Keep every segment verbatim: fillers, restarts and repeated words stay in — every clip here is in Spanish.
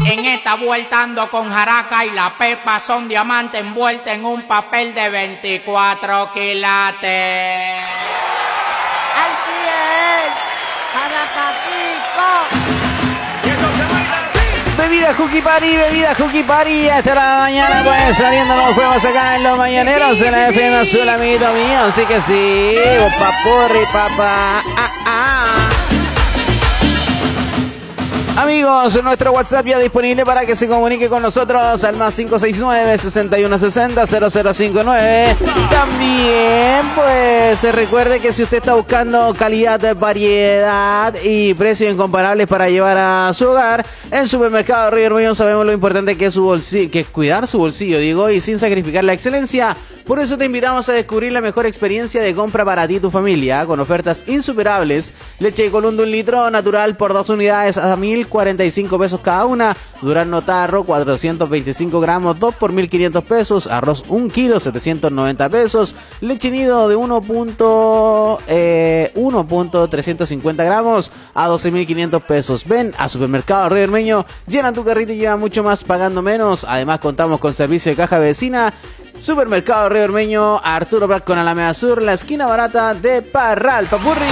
En esta vuelta ando con jaraca y la pepa son diamantes envuelta en un papel de veinticuatro quilates. Así es, Jaracaquico. Bebida Cookie Party, bebida Cookie Party. Hasta la mañana, pues, saliendo los juegos acá en los mañaneros en la F M Azul, amiguito mío. Así que sí, papurri, papá. Ah, ah. Amigos, nuestro WhatsApp ya disponible para que se comunique con nosotros al más cinco seis nueve, seis uno seis cero, cero cero cinco nueve. También, pues, se recuerde que si usted está buscando calidad, variedad y precios incomparables para llevar a su hogar, en Supermercado Río Hermano sabemos lo importante que es su bolsillo, que es cuidar su bolsillo, digo, y sin sacrificar la excelencia. Por eso te invitamos a descubrir la mejor experiencia de compra para ti y tu familia, con ofertas insuperables. Leche de Colón de un litro natural por dos unidades a mil cuarenta y cinco pesos cada una. Durazno Tarro, cuatrocientos veinticinco gramos, dos por mil quinientos pesos. Arroz un kilo, setecientos noventa pesos. Leche nido de uno punto trescientos cincuenta gramos a doce mil quinientos pesos. Ven a Supermercado Río Hermeño, llena tu carrito y lleva mucho más pagando menos. Además contamos con servicio de caja vecina. Supermercado Río Hermeño, Arturo Prat con Alameda Sur, la esquina barata de Parral, papurri.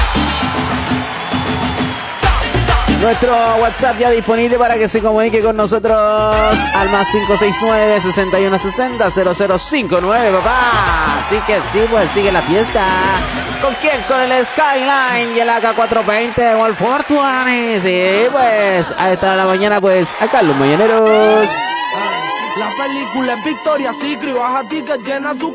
Nuestro WhatsApp ya disponible para que se comunique con nosotros al más cinco seis nueve, seis uno seis cero, cero cero cinco nueve, papá. Así que sí, pues sigue la fiesta. ¿Con quién? Con el Skyline y el A K cuatrocientos veinte o el Fortuane. Sí, pues a esta hora de la mañana, pues acá los mañaneros. La película es Victoria Secret, baja ticket, llena tu